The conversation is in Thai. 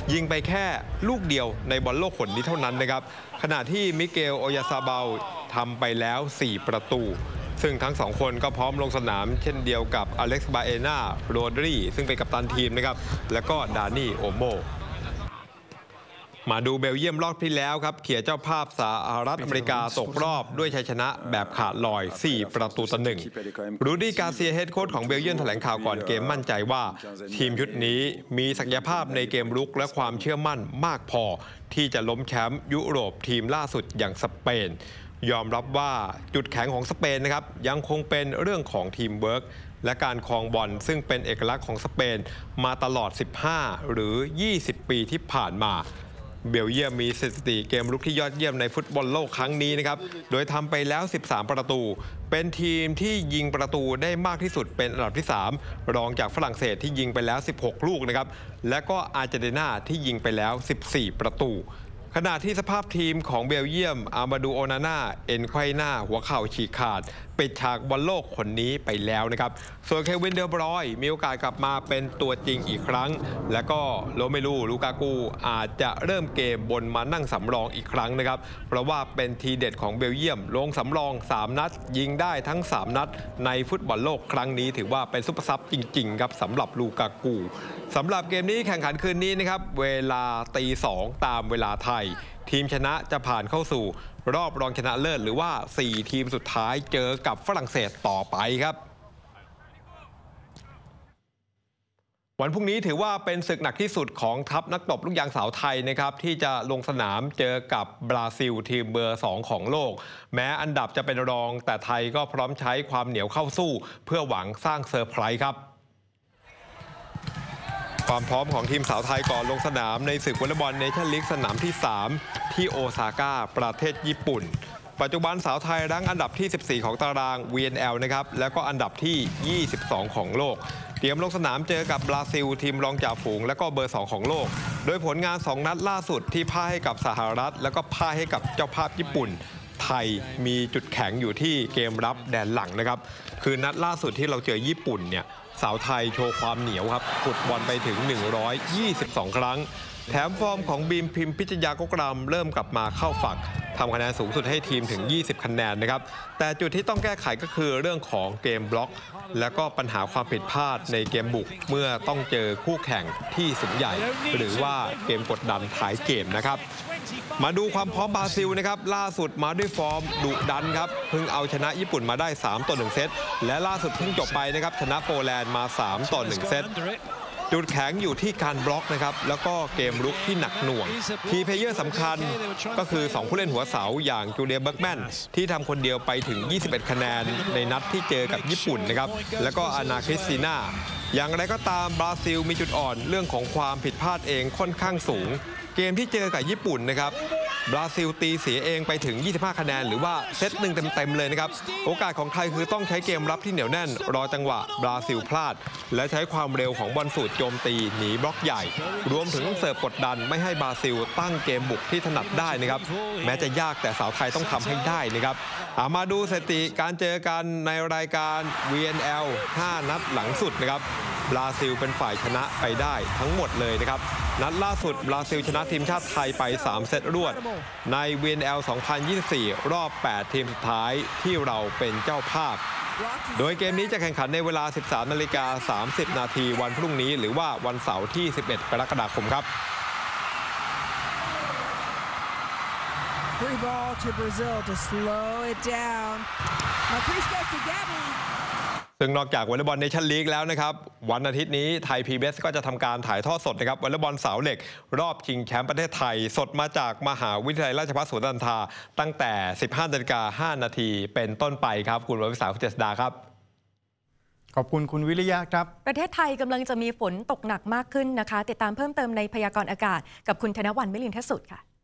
ยิงไปแค่ลูกเดียวในบอลโลกหนนี้เท่านั้นนะครับขณะที่มิเกล โอยาซาเบาทำไปแล้ว 4 ประตูซึ่งทั้ง2 คนก็พร้อมลงสนามเช่นเดียวกับอเล็กซ์ บาเอนา โรดรีซึ่งเป็นกัปตันทีมนะครับและก็ดานี่ โอโมมาดูเบลเยียมรอบที่แล้วครับเขี่ยเจ้าภาพสหรัฐอเมริกาตกรอบด้วยชัยชนะแบบขาดลอย 4 ประตูต่อ 1 รูดี้ กาเซียเฮดโค้ชของเบลเยียมแถลงข่าวก่อนเกมมั่นใจว่าทีมชุดนี้มีศักยภาพในเกมรุกและความเชื่อมั่นมากพอที่จะล้มแชมป์ยุโรปทีมล่าสุดอย่างสเปนยอมรับว่าจุดแข็งของสเปนนะครับยังคงเป็นเรื่องของทีมเวิร์กและการครองบอลซึ่งเป็นเอกลักษณ์ของสเปนมาตลอด 15 หรือ 20 ปีที่ผ่านมาเบลเยียมมีสถิติเกมรุกที่ยอดเยี่ยมในฟุตบอลโลกครั้งนี้นะครับโดยทำไปแล้ว 13 ประตูเป็นทีมที่ยิงประตูได้มากที่สุดเป็นอันดับที่ 3 รองจากฝรั่งเศสที่ยิงไปแล้ว 16 ลูกนะครับและก็อาร์เจนตินาที่ยิงไปแล้ว 14 ประตูขณะที่สภาพทีมของเบลเยียมอามาดู โอนาน่าเอ็นไขว้หน้าหัวเข่าฉีกขาดปิดฉากบอลโลกคนนี้ไปแล้วนะครับส่วนเควิน เดอบรอยน์มีโอกาสกลับมาเป็นตัวจริงอีกครั้งและก็โรเมลู ลูกากูอาจจะเริ่มเกมบนมานั่งสำรองอีกครั้งนะครับเพราะว่าเป็นทีเด็ดของเบลเยียมลงสำรอง3 นัดยิงได้ทั้ง3 นัดในฟุตบอลโลกครั้งนี้ถือว่าเป็นซุปเปอร์ซับจริงๆครับสำหรับลูกากูสำหรับเกมนี้แข่งขันคืนนี้นะครับเวลาตี 2ตามเวลาไทยทีมชนะจะผ่านเข้าสู่รอบรองชนะเลิศหรือว่า4 ทีมสุดท้ายเจอกับฝรั่งเศสต่อไปครับวันพรุ่งนี้ถือว่าเป็นศึกหนักที่สุดของทัพนักตบลูกยางสาวไทยนะครับที่จะลงสนามเจอกับบราซิลทีมเบอร์ 2 ของโลกแม้อันดับจะเป็นรองแต่ไทยก็พร้อมใช้ความเหนียวเข้าสู้เพื่อหวังสร้างเซอร์ไพรส์ครับความพร้อมของทีมสาวไทยก่อนลงสนามในศึกวอลเลย์บอลเนชั่นลีกสนามที่ 3 ที่โอซาก้าประเทศญี่ปุ่นปัจจุบันสาวไทยรั้งอันดับที่ 14 ของตาราง VNL นะครับแล้วก็อันดับที่ 22 ของโลกเตรียมลงสนามเจอกับบราซิลทีมรองจ่าฝูงและก็เบอร์ 2 ของโลกโดยผลงาน 2 นัดล่าสุดที่พ่ายให้กับสหรัฐแล้วก็พ่ายให้กับเจ้าภาพญี่ปุ่นไทยมีจุดแข็งอยู่ที่เกมรับแดนหลังนะครับคือนัดล่าสุดที่เราเจอญี่ปุ่นเนี่ยสาวไทยโชว์ความเหนียวครับขุดบอลไปถึง122 ครั้งแถมฟอร์มของบีมพิมพิชยากกรำเริ่มกลับมาเข้าฝักทำคะแนนสูงสุดให้ทีมถึง20 คะแนนนะครับแต่จุดที่ต้องแก้ไขก็คือเรื่องของเกมบล็อกและก็ปัญหาความผิดพลาดในเกมบุกเมื่อต้องเจอคู่แข่งที่สูงใหญ่หรือว่าเกมกดดันท้ายเกมนะครับมาดูความพร้อมบราซิลนะครับล่าสุดมาด้วยฟอร์มดุดันครับเพิ่งเอาชนะญี่ปุ่นมาได้3-1 เซตและล่าสุดเพิ่งจบไปนะครับชนะโปแลนด์มา3-1 เซตจุดแข็งอยู่ที่การบล็อกนะครับแล้วก็เกมรุกที่หนักหน่วงคีย์เพลเยอร์สำคัญก็คือ2 ผู้เล่นหัวเสาอย่างจูเลีย เบิร์กแมนที่ทำคนเดียวไปถึง21 คะแนนในนัดที่เจอกับญี่ปุ่นนะครับแล้วก็อานา คริสติน่าอย่างไรก็ตามบราซิลมีจุดอ่อนเรื่องของความผิดพลาดเองค่อนข้างสูงเกมที่เจอกับญี่ปุ่นนะครับบราซิลตีเสียเองไปถึง25 คะแนนหรือว่าเซตหนึ่งเต็มๆเลยนะครับโอกาสของไทยคือต้องใช้เกมรับที่เหนียวแน่นรอจังหวะบราซิลพลาดและใช้ความเร็วของบอลสูตรโจมตีหนีบล็อกใหญ่รวมถึงเสิร์ฟกดดันไม่ให้บราซิลตั้งเกมบุกที่ถนัดได้นะครับแม้จะยากแต่สาวไทยต้องทำให้ได้นะครับมาดูสถิติการเจอกันในรายการ VNL 5 นัดหลังสุดนะครับบราซิลเป็นฝ่ายชนะไปได้ทั้งหมดเลยนะครับนัดล่าสุดบราซิลชนะทีมชาติไทยไป3 เซตรวดใน VNL 2024 รอบ 8 ทีมสุดท้ายที่เราเป็นเจ้าภาพโดยเกมนี้จะแข่งขันในเวลา 13:30 นาทีวันพรุ่งนี้หรือว่าวันเสาร์ที่ 11 กรกฎาคมครับ Free ball to Brazil to slow it down. Marquise goes to Gabby. ซึ่งนอกจากวอลเลย์บอลเนชั่นลีกแล้วนะครับวันอาทิตย์นี้ไทย PBS ก็จะทำการถ่ายทอดสดนะครับวอลเลย์บอลสาวเหล็กรอบชิงแชมป์ประเทศไทยสดมาจากมหาวิทยาลัยราชภัฏสวนนันทาตั้งแต่ 15:05 นาทีเป็นต้นไปครับคุณวรวิสา คุณเจษฎาครับขอบคุณคุณวิริยะครับประเทศไทยกำลังจะมีฝนตกหนักมากขึ้นนะคะติดตามเพิ่มเติมในพยากรณ์อากาศกับคุณธนวรรณ มิลินทสุดค่ะ